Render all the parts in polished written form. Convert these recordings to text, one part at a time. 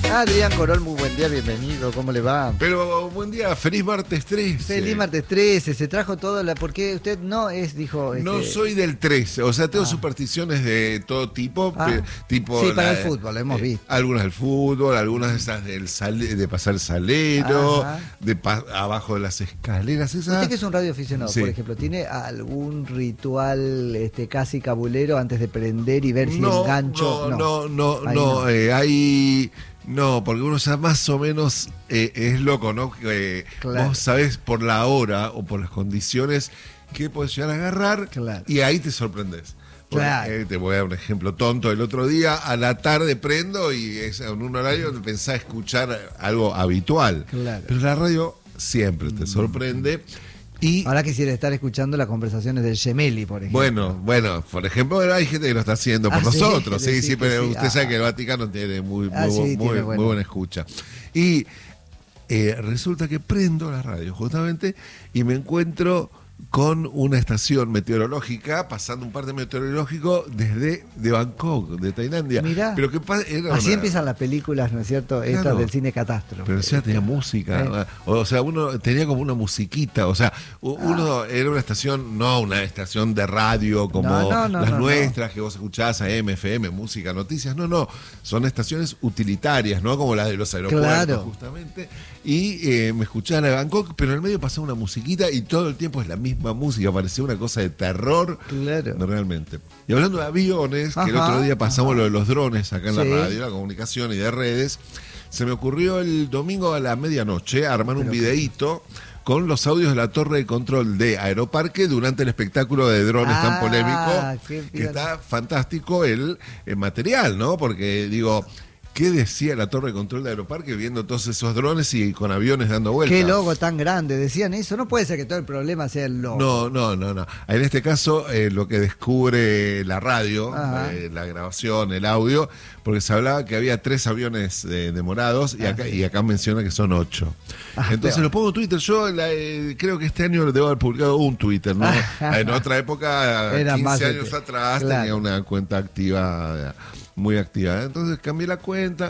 Adrián Corol, muy buen día, bienvenido, ¿cómo le va? Pero buen día, feliz martes 13. Feliz martes 13, se trajo todo, ¿por qué usted no es, dijo? No soy del 13, o sea, tengo supersticiones de todo tipo. Tipo sí, para el fútbol, lo hemos visto. Algunas del fútbol, algunas de esas de pasar el salero, abajo de las escaleras. Esas. Usted que es un radioaficionado, sí, por ejemplo, ¿tiene algún ritual casi cabulero antes de prender y ver si engancho? No, hay... No, porque uno ya más o menos es loco, ¿no? Claro. Vos sabés por la hora o por las condiciones que podés llegar a agarrar, claro, y ahí te sorprendés. Claro. Te voy a dar un ejemplo tonto. El otro día a la tarde prendo y es en un horario donde pensaba escuchar algo habitual. Claro. Pero la radio siempre te sorprende. Y ahora quisiera estar escuchando las conversaciones del Gemelli, por ejemplo. Bueno, por ejemplo, hay gente que lo está haciendo por nosotros, sí, pero sí, usted sabe que el Vaticano tiene muy buena escucha. Y resulta que prendo la radio justamente y me encuentro con una estación meteorológica, pasando un parte meteorológico de Bangkok, de Tailandia. Mirá, pero así empiezan las películas, ¿no es cierto? Claro, estas del cine catástrofe. Pero ya tenía música, o sea, uno tenía como una musiquita, o sea, uno era una estación, no una estación de radio como las nuestras que vos escuchás, AM, FM, música, noticias, no, son estaciones utilitarias, ¿no? Como las de los aeropuertos, claro, justamente. Y me escuchaban a Bangkok, pero en el medio pasaba una musiquita y todo el tiempo es la misma música, parecía una cosa de terror, claro, realmente. Y hablando de aviones, que el otro día pasamos lo de los drones acá en la radio, la comunicación y de redes, se me ocurrió el domingo a la medianoche armar un videíto con los audios de la torre de control de Aeroparque durante el espectáculo de drones tan polémico, que está fantástico el material, ¿no? Porque digo... ¿Qué decía la torre de control de Aeroparque viendo todos esos drones y con aviones dando vueltas? ¿Qué logo tan grande? Decían eso. No puede ser que todo el problema sea el logo. No. En este caso, lo que descubre la radio, la grabación, el audio, porque se hablaba que había 3 aviones demorados y acá menciona que son 8. Entonces lo pongo en Twitter. Yo creo que este año debo haber publicado un Twitter, ¿no? En otra época, 15 años atrás, claro, tenía una cuenta activa... muy activa. Entonces cambié la cuenta.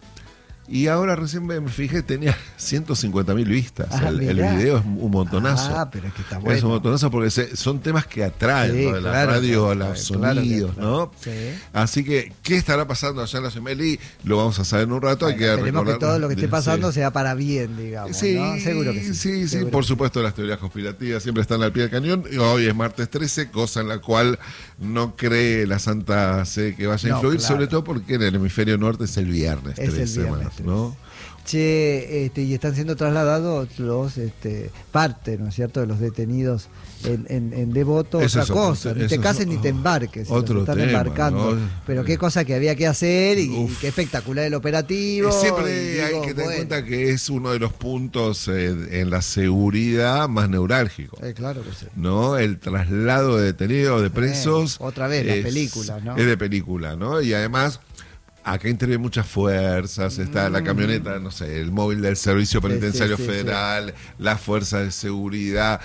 Y ahora recién me fijé, tenía 150.000 vistas. El video es un montonazo. Pero es que está bueno. Es un montonazo porque son temas que atraen, ¿no? De la radio a los sonidos, ¿no? Sí. Así que, ¿qué estará pasando allá en la Gemelli? Lo vamos a saber en un rato. Esperemos que todo lo que esté pasando sea para bien, digamos. Sí, ¿no? Seguro que sí. Sí, por supuesto, las teorías conspirativas siempre están al pie del cañón. Y hoy es martes 13, cosa en la cual no cree la Santa Sede que vaya a influir, claro, sobre todo porque en el hemisferio norte es el viernes 13, ¿no? Che, y están siendo trasladados los parte, ¿no es cierto?, de los detenidos en Devoto. Eso otra cosa, ni te cases ni te embarques, otro están tema, embarcando. ¿no? Pero qué cosa que había que hacer y qué espectacular el operativo. Siempre hay que tener en cuenta que es uno de los puntos en la seguridad más neurálgicos. Claro que sí. ¿No? El traslado de detenidos, de presos. Otra vez, la película, ¿no? Es de película, ¿no? Y además... Acá intervienen muchas fuerzas, está la camioneta, no sé, el móvil del Servicio Penitenciario Federal, las fuerzas de seguridad.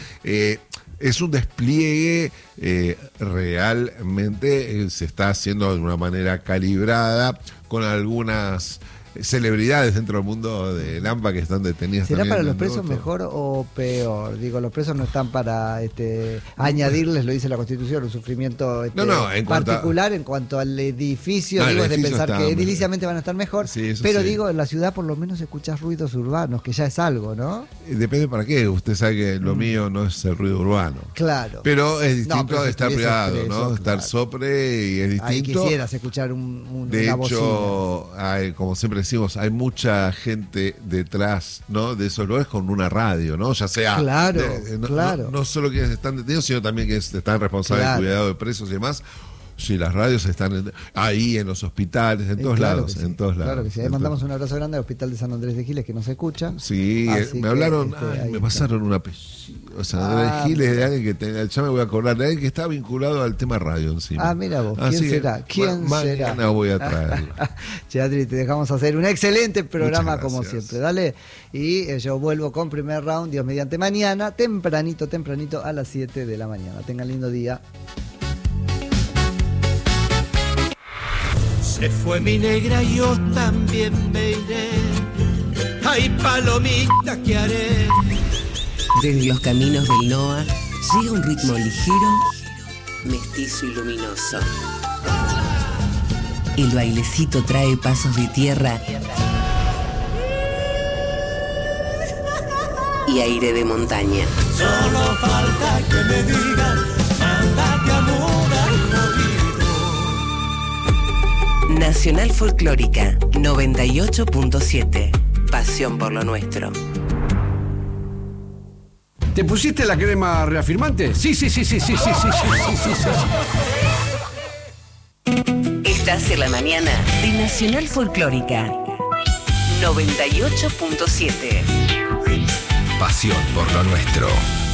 Es un despliegue realmente, se está haciendo de una manera calibrada, con algunas celebridades dentro del mundo de Lampa que están detenidas. ¿Será para los presos mejor o peor? Digo, los presos no están para añadirles, lo dice la Constitución, un sufrimiento particular en cuanto al edificio. Digo, es de pensar que ediliciamente van a estar mejor, pero digo, en la ciudad por lo menos escuchás ruidos urbanos, que ya es algo, ¿no? Depende para qué. Usted sabe que lo mío no es el ruido urbano. Claro. Pero es distinto de estar privado, ¿no? Claro. Estar sopre y es distinto. Ahí quisieras escuchar una hecho, como siempre decimos, hay mucha gente detrás, ¿no?, de esos lugares con una radio, ¿no? Ya sea no solo quienes están detenidos, sino también quienes están responsables del cuidado de presos y demás. Sí, las radios están ahí en los hospitales, en todos lados, en todos lados. Claro que sí. Ahí mandamos un abrazo grande al Hospital de San Andrés de Giles, que nos escucha. Sí, me hablaron, me pasaron un apellido. San Andrés de Giles, de alguien que ya me voy a acordar, de alguien que está vinculado al tema radio encima. Mira vos, ¿quién será? ¿Quién será? Mañana voy a traerlo. Che, Adri, te dejamos hacer un excelente programa como siempre. Dale, y yo vuelvo con primer round, Dios mediante, mañana, tempranito a las 7 de la mañana. Tengan lindo día. Se fue mi negra y yo también me iré. Ay, palomita, ¿qué haré? Desde los caminos del NOA llega un ritmo ligero, mestizo y luminoso. El bailecito trae pasos de tierra y aire de montaña. Solo falta que me digan, mándate a mudar conmigo. Nacional Folclórica 98.7. Pasión por lo nuestro. ¿Te pusiste la crema reafirmante? Sí. Estás en la mañana de Nacional Folclórica 98.7. Pasión por lo nuestro.